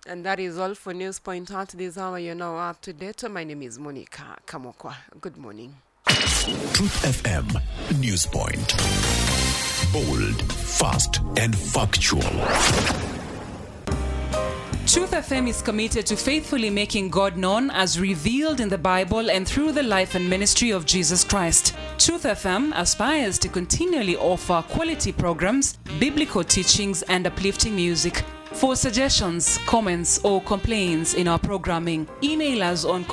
And that is all for News Point at this hour. You're now up to date. My name is Monica Kamokwa. Good morning. Truth FM News Point. Bold, fast, and factual. Truth FM is committed to faithfully making God known as revealed in the Bible and through the life and ministry of Jesus Christ. Truth FM aspires to continually offer quality programs, biblical teachings, and uplifting music. For suggestions, comments, or complaints in our programming, email us on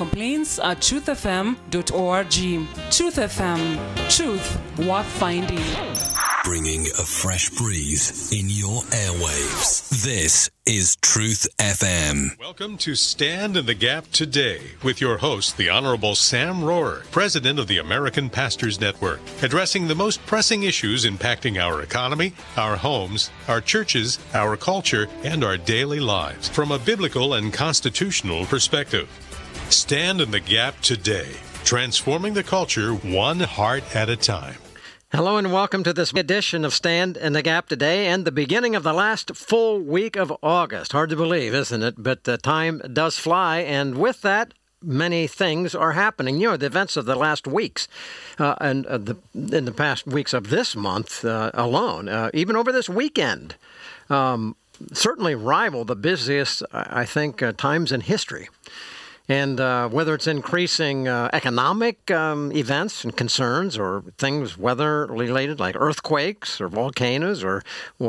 complaints@truthfm.org. Truth FM, truth worth finding. Bringing a fresh breeze in your airwaves. This is Truth FM. Welcome to Stand in the Gap Today with your host, the Honorable Sam Rohrer, President of the American Pastors Network, addressing the most pressing issues impacting our economy, our homes, our churches, our culture, and our daily lives from a biblical and constitutional perspective. Stand in the Gap Today, transforming the culture one heart at a time. Hello and welcome to this edition of Stand in the Gap Today and the beginning of the last full week of August. Hard to believe, isn't it? But the time does fly, and with that, many things are happening. You know, the events of the last weeks in the past weeks of this month alone, even over this weekend, certainly rival the busiest, I think, times in history. And whether it's increasing economic events and concerns or things weather-related like earthquakes or volcanoes or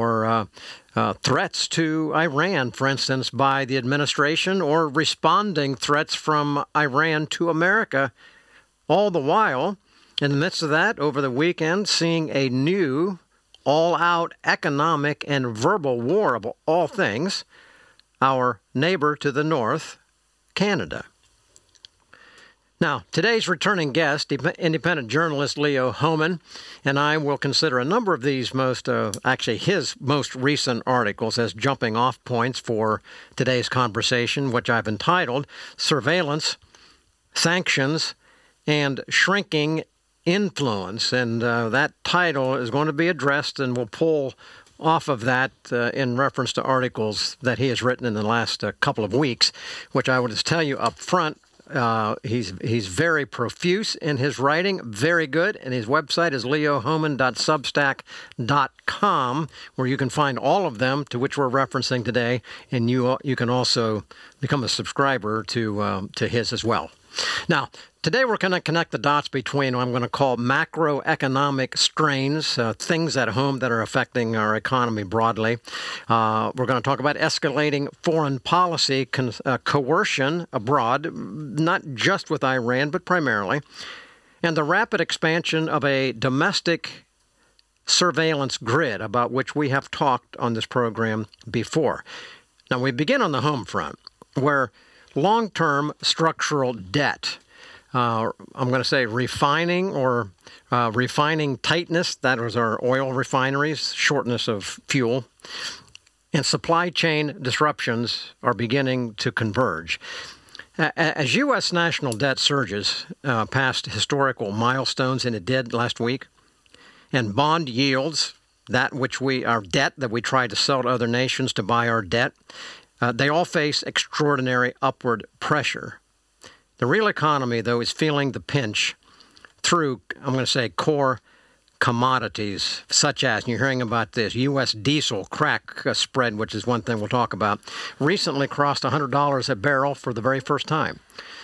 threats to Iran, for instance, by the administration or responding threats from Iran to America, all the while, in the midst of that, over the weekend, seeing a new all-out economic and verbal war of all things, our neighbor to the north, Canada. Now, today's returning guest, independent journalist Leo Hohmann, and I will consider a number of these his most recent articles as jumping off points for today's conversation, which I've entitled Surveillance, Sanctions, and Shrinking Influence. And that title is going to be addressed, and we'll pull off of that in reference to articles that he has written in the last couple of weeks, which I will just tell you up front, he's very profuse in his writing, very good, and his website is leohohmann.substack.com, where you can find all of them to which we're referencing today, and you can also become a subscriber to his as well. Now, today we're going to connect the dots between what I'm going to call macroeconomic strains, things at home that are affecting our economy broadly. We're going to talk about escalating foreign policy coercion abroad, not just with Iran, but primarily, and the rapid expansion of a domestic surveillance grid about which we have talked on this program before. Now, we begin on the home front, where long-term structural debt, I'm going to say refining tightness, that was our oil refineries, shortness of fuel, and supply chain disruptions are beginning to converge. As U.S. national debt surges past historical milestones, and it did last week, and bond yields, our debt that we try to sell to other nations to buy our debt, they all face extraordinary upward pressure. The real economy, though, is feeling the pinch through, I'm going to say, core commodities, such as, and you're hearing about this, U.S. diesel crack spread, which is one thing we'll talk about, recently crossed $100 a barrel for the very first time.